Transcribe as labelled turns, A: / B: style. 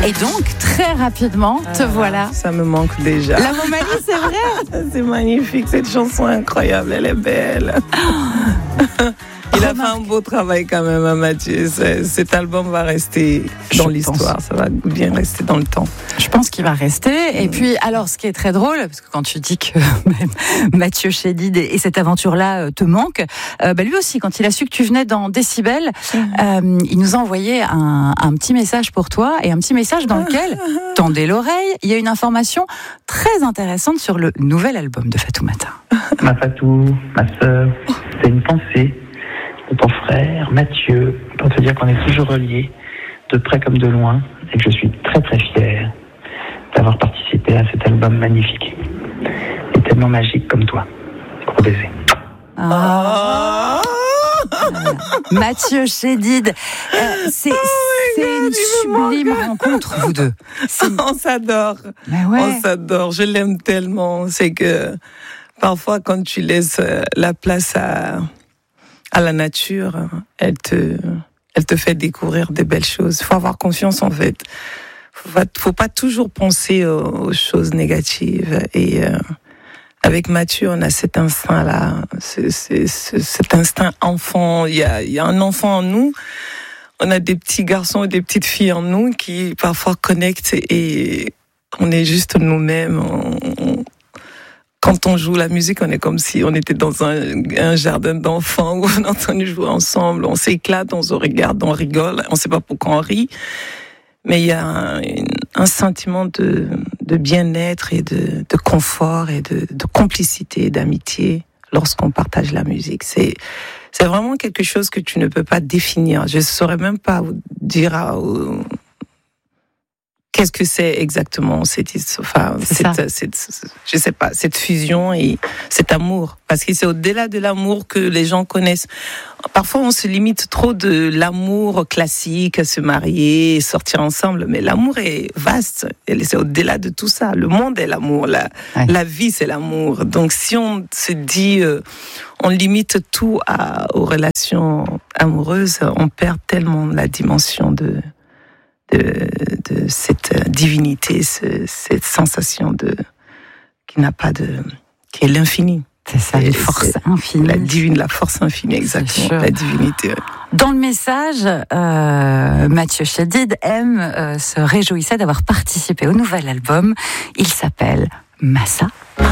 A: Et donc, très rapidement, te voilà.
B: Ça me manque déjà.
A: La Momalie, c'est vrai.
B: C'est magnifique, cette chanson est incroyable, elle est belle. Il a fait un beau travail quand même, hein, Mathieu. Cet album va rester dans l'histoire, ça va bien rester dans le temps.
A: Je pense qu'il va rester. Et puis, alors, ce qui est très drôle, parce que quand tu dis que Mathieu Chédid et cette aventure-là te manquent, lui aussi, quand il a su que tu venais dans Décibel, il nous a envoyé un petit message pour toi, et un petit message dans lequel, tendez l'oreille, il y a une information très intéressante sur le nouvel album de Fatoumata.
C: Ma Fatou, ma sœur, c'est une pensée de ton frère Mathieu, pour te dire qu'on est toujours reliés, de près comme de loin, et que je suis très très fier d'avoir participé à cet album magnifique et tellement magique comme toi. Gros baiser.
A: Mathieu Chédid, c'est une sublime rencontre, vous deux.
B: On s'adore.
A: Ouais.
B: On s'adore. Je l'aime tellement. C'est que parfois, quand tu laisses la place à la nature, elle te fait découvrir des belles choses. Il faut avoir confiance, en fait. Faut pas toujours penser aux choses négatives. Et avec Mathieu, on a cet instinct-là, cet instinct enfant. Il y a un enfant en nous. On a des petits garçons et des petites filles en nous qui parfois connectent, et on est juste nous-mêmes. Quand on joue la musique, on est comme si on était dans un jardin d'enfants où on est en train de jouer ensemble. On s'éclate, on se regarde, on rigole. On ne sait pas pourquoi on rit. Mais il y a un sentiment de bien-être et de confort et de complicité, d'amitié lorsqu'on partage la musique. C'est vraiment quelque chose que tu ne peux pas définir. Je ne saurais même pas vous dire qu'est-ce que c'est exactement je sais pas, cette fusion et cet amour. Parce que c'est au-delà de l'amour que les gens connaissent. Parfois, on se limite trop de l'amour classique, se marier, sortir ensemble. Mais l'amour est vaste. C'est au-delà de tout ça. Le monde est l'amour. La vie, c'est l'amour. Donc, si on se dit, on limite tout aux relations amoureuses, on perd tellement la dimension de cette divinité, cette sensation qui est l'infini.
A: C'est ça, une force infinie.
B: La force infinie, exactement. La divinité.
A: Dans le message, Mathieu Chédid se réjouissait d'avoir participé au nouvel album. Il s'appelle Massa.